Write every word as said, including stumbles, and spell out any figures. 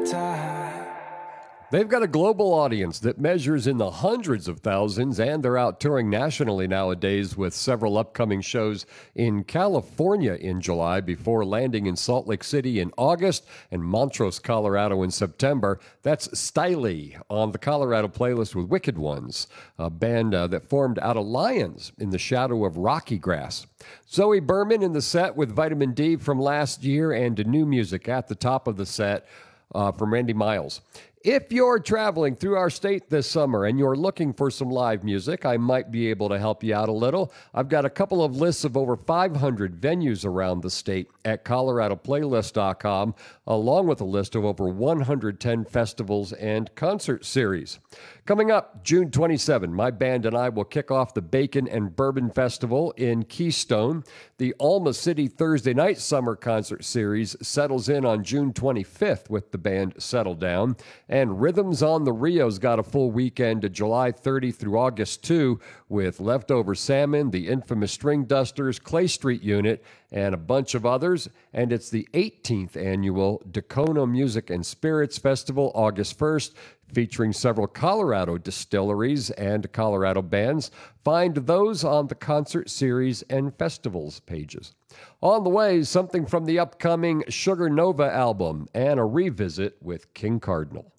time. They've got a global audience that measures in the hundreds of thousands, and they're out touring nationally nowadays with several upcoming shows in California in July before landing in Salt Lake City in August and Montrose, Colorado in September. That's Styley on the Colorado playlist with Wicked Ones, a band uh, that formed out of Lions in the shadow of Rocky Grass. Zoe Berman in the set with Vitamin D from last year, and new music at the top of the set uh, from Randy Miles. If you're traveling through our state this summer and you're looking for some live music, I might be able to help you out a little. I've got a couple of lists of over five hundred venues around the state at Colorado Playlist dot com, along with a list of over one hundred ten festivals and concert series. Coming up, June twenty-seventh, my band and I will kick off the Bacon and Bourbon Festival in Keystone. The Alma City Thursday Night Summer Concert Series settles in on June twenty-fifth with the band Settle Down. And Rhythms on the Rio's got a full weekend of July thirtieth through August second with Leftover Salmon, the Infamous String Dusters, Clay Street Unit, and a bunch of others. And it's the eighteenth annual Dacono Music and Spirits Festival, August first, featuring several Colorado distilleries and Colorado bands. Find those on the concert series and festivals pages. On the way, something from the upcoming Sugar Nova album and a revisit with King Cardinal.